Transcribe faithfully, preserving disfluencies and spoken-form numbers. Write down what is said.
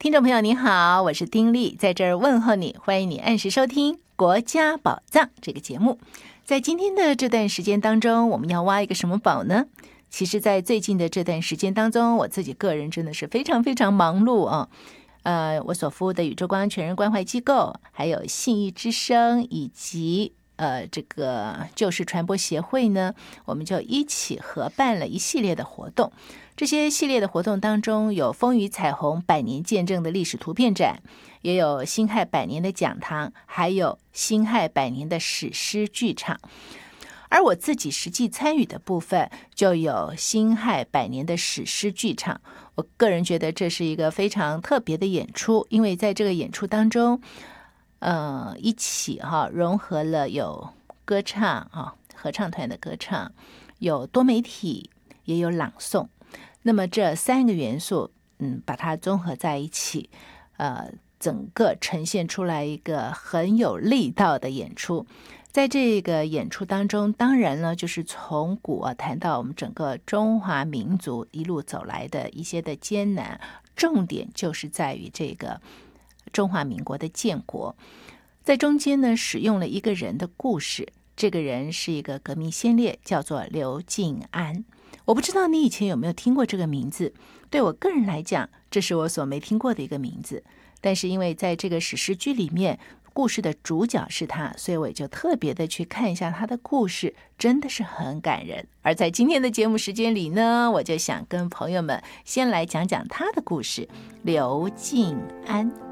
听众朋友您好，我是丁莉，在这儿问候你，欢迎你按时收听《国家宝藏》这个节目。在今天的这段时间当中，我们要挖一个什么宝呢？其实在最近的这段时间当中，我自己个人真的是非常非常忙碌啊。呃，我所服务的宇宙光全人关怀机构，还有信义之声，以及呃这个旧事传播协会呢，我们就一起合办了一系列的活动。这些系列的活动当中，有风雨彩虹百年见证的历史图片展，也有辛亥百年的讲堂，还有辛亥百年的史诗剧场。而我自己实际参与的部分，就有辛亥百年的史诗剧场。我个人觉得这是一个非常特别的演出，因为在这个演出当中，呃，一起哈融合了有歌唱啊，合唱团的歌唱，有多媒体，也有朗诵。那么这三个元素，嗯，把它综合在一起，呃，整个呈现出来一个很有力道的演出。在这个演出当中，当然呢，就是从古啊谈到我们整个中华民族一路走来的一些的艰难，重点就是在于这个中华民国的建国。在中间呢，使用了一个人的故事，这个人是一个革命先烈，叫做刘敬安。我不知道你以前有没有听过这个名字，对我个人来讲，这是我所没听过的一个名字。但是因为在这个史诗剧里面，故事的主角是他，所以我也就特别的去看一下他的故事，真的是很感人。而在今天的节目时间里呢，我就想跟朋友们先来讲讲他的故事，刘敬安。